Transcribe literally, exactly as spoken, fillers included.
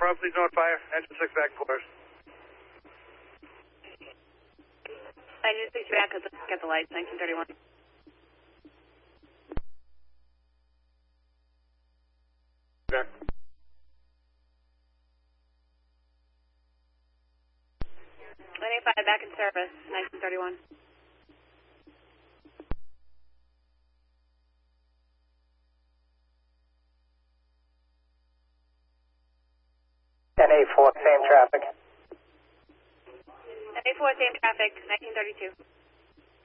Pro, please note fire. Engine six back in course. Engine six back at the, at the lights, nineteen thirty-one. Back. N A five back in service, nineteen thirty-one. N A four, same traffic. N A four, same traffic, nineteen thirty-two.